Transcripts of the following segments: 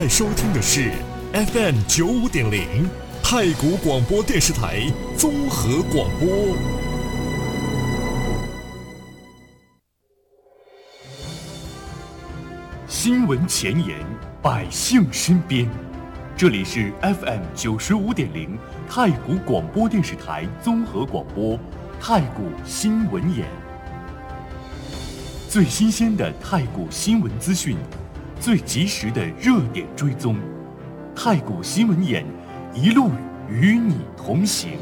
收听的是 FM95.0 太谷广播电视台综合广播。新闻前沿，百姓身边，这里是 FM95.0 太谷广播电视台综合广播太谷新闻眼，最新鲜的太谷新闻资讯，最及时的热点追踪，太谷新闻眼一路与你同行。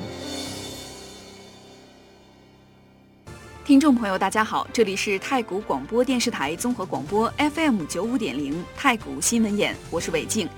听众朋友大家好，这里是太谷广播电视台综合广播 FM95.0 太谷新闻眼，我是韦静。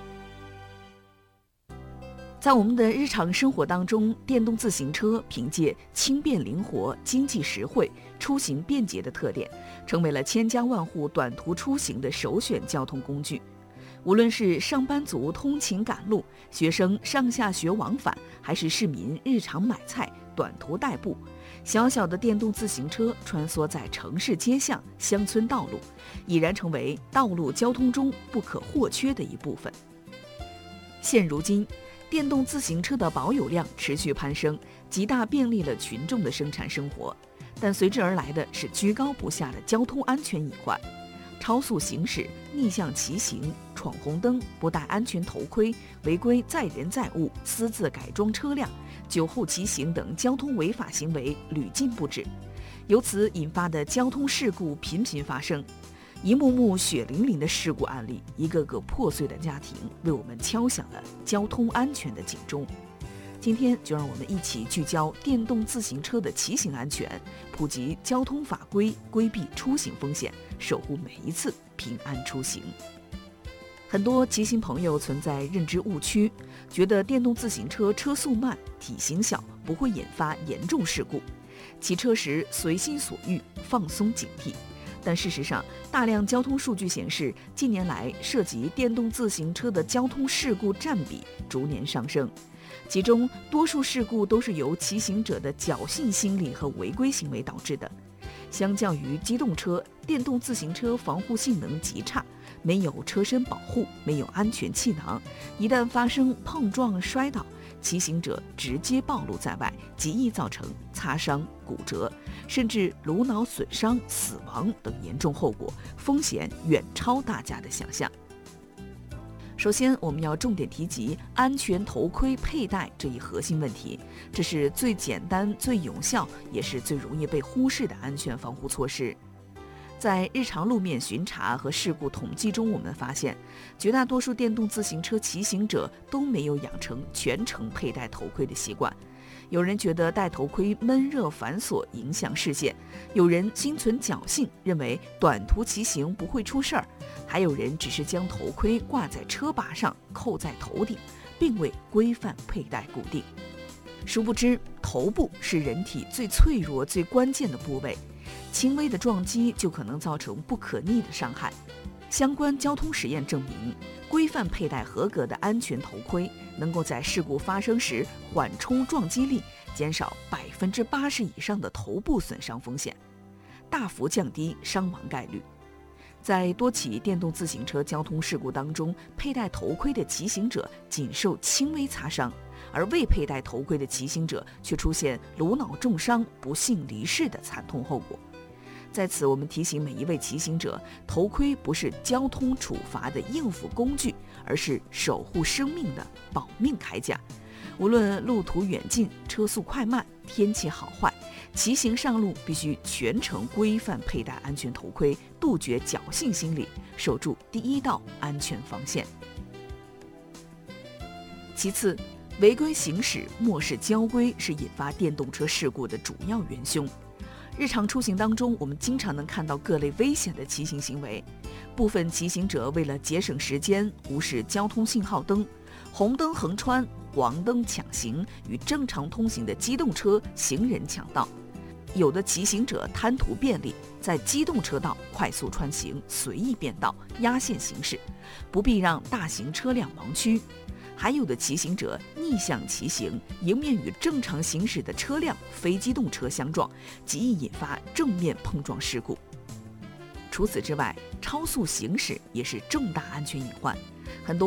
在我们的日常生活当中，电动自行车凭借轻便灵活、经济实惠、出行便捷的特点，成为了千家万户短途出行的首选交通工具。无论是上班族通勤赶路、学生上下学往返，还是市民日常买菜、短途代步，小小的电动自行车穿梭在城市街巷、乡村道路，已然成为道路交通中不可或缺的一部分。现如今，电动自行车的保有量持续攀升，极大便利了群众的生产生活，但随之而来的是居高不下的交通安全隐患。超速行驶、逆向骑行、闯红灯、不戴安全头盔、违规载人载物、私自改装车辆、酒后骑行等交通违法行为屡禁不止，由此引发的交通事故频频发生。一幕幕血淋淋的事故案例，一个个破碎的家庭，为我们敲响了交通安全的警钟。今天就让我们一起聚焦电动自行车的骑行安全，普及交通法规，规避出行风险，守护每一次平安出行。很多骑行朋友存在认知误区，觉得电动自行车车速慢、体型小，不会引发严重事故，骑车时随心所欲，放松警惕。但事实上，大量交通数据显示，近年来涉及电动自行车的交通事故占比逐年上升，其中多数事故都是由骑行者的侥幸心理和违规行为导致的。相较于机动车，电动自行车防护性能极差，没有车身保护，没有安全气囊，一旦发生碰撞摔倒，骑行者直接暴露在外，极易造成擦伤、骨折，甚至颅脑损伤、死亡等严重后果，风险远超大家的想象。首先，我们要重点提及安全头盔佩戴这一核心问题，这是最简单、最有效，也是最容易被忽视的安全防护措施。在日常路面巡查和事故统计中，我们发现，绝大多数电动自行车骑行者都没有养成全程佩戴头盔的习惯。有人觉得戴头盔闷热繁琐，影响视线；有人心存侥幸，认为短途骑行不会出事儿；还有人只是将头盔挂在车把上，扣在头顶，并未规范佩戴固定。殊不知，头部是人体最脆弱、最关键的部位，轻微的撞击就可能造成不可逆的伤害。相关交通实验证明，规范佩戴合格的安全头盔，能够在事故发生时缓冲撞击力，减少80%以上的头部损伤风险，大幅降低伤亡概率。在多起电动自行车交通事故当中，佩戴头盔的骑行者仅受轻微擦伤，而未佩戴头盔的骑行者却出现颅脑重伤、不幸离世的惨痛后果。在此，我们提醒每一位骑行者，头盔不是交通处罚的应付工具，而是守护生命的保命铠甲。无论路途远近、车速快慢、天气好坏，骑行上路必须全程规范佩戴安全头盔，杜绝侥幸心理，守住第一道安全防线。其次，违规行驶、漠视交规是引发电动车事故的主要元凶。日常出行当中，我们经常能看到各类危险的骑行行为。部分骑行者为了节省时间，无视交通信号灯，红灯横穿，黄灯抢行，与正常通行的机动车、行人抢道。有的骑行者贪图便利，在机动车道快速穿行，随意变道，压线行驶，不必让大型车辆盲区。还有的骑行者逆向骑行，迎面与正常行驶的车辆、非机动车相撞，极易引发正面碰撞事故。除除此之外，超速行驶也是重大安全隐患。很多